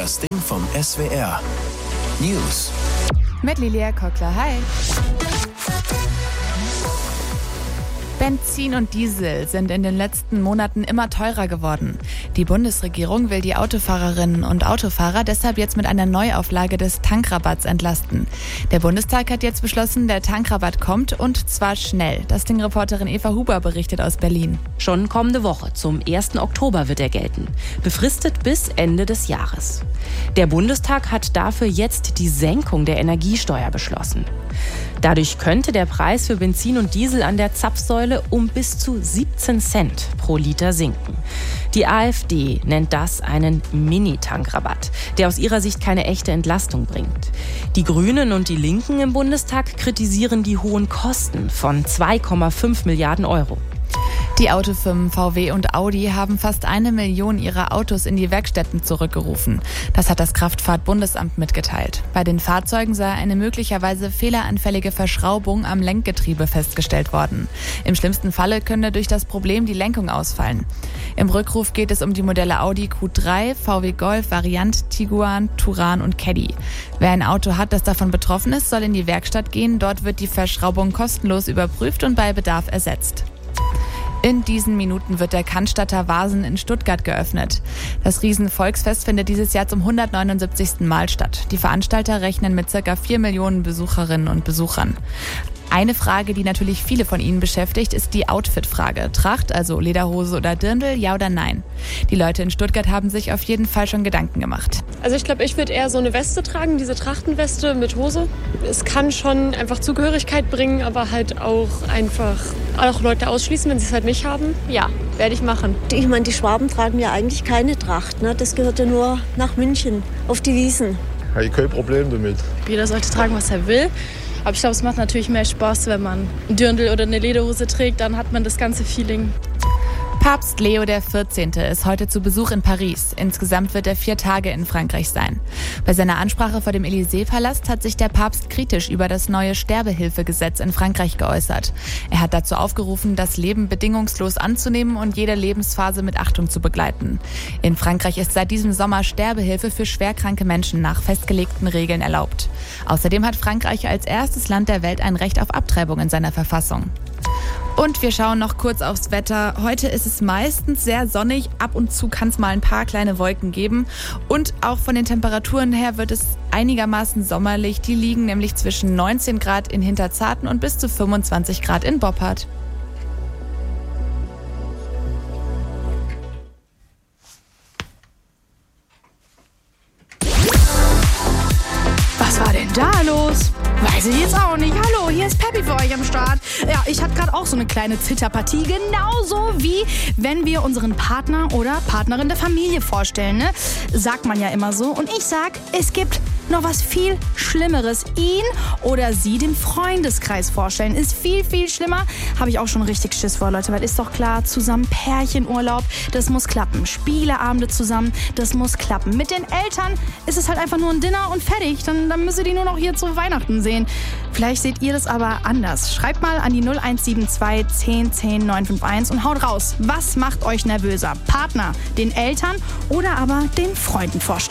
Das Ding vom SWR. News. Mit Lilia Kockler. Hi. Benzin und Diesel sind in den letzten Monaten immer teurer geworden. Die Bundesregierung will die Autofahrerinnen und Autofahrer deshalb jetzt mit einer Neuauflage des Tankrabatts entlasten. Der Bundestag hat jetzt beschlossen, der Tankrabatt kommt und zwar schnell. Das Ding-Reporterin Eva Huber berichtet aus Berlin. Schon kommende Woche, zum 1. Oktober wird er gelten. Befristet bis Ende des Jahres. Der Bundestag hat dafür jetzt die Senkung der Energiesteuer beschlossen. Dadurch könnte der Preis für Benzin und Diesel an der Zapfsäule um bis zu 17 Cent pro Liter sinken. Die AfD nennt das einen Mini-Tankrabatt, der aus ihrer Sicht keine echte Entlastung bringt. Die Grünen und die Linken im Bundestag kritisieren die hohen Kosten von 2,5 Milliarden Euro. Die Autofirmen VW und Audi haben fast 1 Million ihrer Autos in die Werkstätten zurückgerufen. Das hat das Kraftfahrtbundesamt mitgeteilt. Bei den Fahrzeugen sei eine möglicherweise fehleranfällige Verschraubung am Lenkgetriebe festgestellt worden. Im schlimmsten Falle könnte durch das Problem die Lenkung ausfallen. Im Rückruf geht es um die Modelle Audi Q3, VW Golf, Variant, Tiguan, Touran und Caddy. Wer ein Auto hat, das davon betroffen ist, soll in die Werkstatt gehen. Dort wird die Verschraubung kostenlos überprüft und bei Bedarf ersetzt. In diesen Minuten wird der Cannstatter Vasen in Stuttgart geöffnet. Das Riesenvolksfest findet dieses Jahr zum 179. Mal statt. Die Veranstalter rechnen mit ca. 4 Millionen Besucherinnen und Besuchern. Eine Frage, die natürlich viele von Ihnen beschäftigt, ist die Outfit-Frage. Tracht, also Lederhose oder Dirndl, ja oder nein? Die Leute in Stuttgart haben sich auf jeden Fall schon Gedanken gemacht. Also ich glaube, ich würde eher so eine Weste tragen, diese Trachtenweste mit Hose. Es kann schon einfach Zugehörigkeit bringen, aber halt auch einfach auch Leute ausschließen, wenn sie es halt nicht haben. Ja, werde ich machen. Ich meine, die Schwaben tragen ja eigentlich keine Tracht. Ne? Das gehört ja nur nach München, auf die Wiesn. Habe ich kein Problem damit. Jeder sollte tragen, was er will. Aber ich glaube, es macht natürlich mehr Spaß, wenn man ein Dirndl oder eine Lederhose trägt. Dann hat man das ganze Feeling. Papst Leo XIV. Ist heute zu Besuch in Paris. Insgesamt wird er 4 Tage in Frankreich sein. Bei seiner Ansprache vor dem Élysée-Palast hat sich der Papst kritisch über das neue Sterbehilfegesetz in Frankreich geäußert. Er hat dazu aufgerufen, das Leben bedingungslos anzunehmen und jede Lebensphase mit Achtung zu begleiten. In Frankreich ist seit diesem Sommer Sterbehilfe für schwerkranke Menschen nach festgelegten Regeln erlaubt. Außerdem hat Frankreich als erstes Land der Welt ein Recht auf Abtreibung in seiner Verfassung. Und wir schauen noch kurz aufs Wetter. Heute ist es meistens sehr sonnig. Ab und zu kann es mal ein paar kleine Wolken geben. Und auch von den Temperaturen her wird es einigermaßen sommerlich. Die liegen nämlich zwischen 19 Grad in Hinterzarten und bis zu 25 Grad in Boppard. Was war denn da los? Weiß ich jetzt auch nicht. Hallo, hier ist Peppi für euch am Start. Ja, ich hatte gerade auch so eine kleine Zitterpartie. Genauso wie wenn wir unseren Partner oder Partnerin der Familie vorstellen. Ne? Sagt man ja immer so. Und ich sag, es gibt noch was viel Schlimmeres. Ihn oder sie dem Freundeskreis vorstellen. Ist viel, viel schlimmer. Habe ich auch schon richtig Schiss vor, Leute. Weil ist doch klar, zusammen Pärchenurlaub, das muss klappen. Spieleabende zusammen, das muss klappen. Mit den Eltern ist es halt einfach nur ein Dinner und fertig. Dann müsst ihr die nur noch hier zu Weihnachten sehen. Vielleicht seht ihr das aber anders. Schreibt mal an die 0172 10 10 951 und haut raus. Was macht euch nervöser? Partner, den Eltern oder aber den Freunden vorstellen?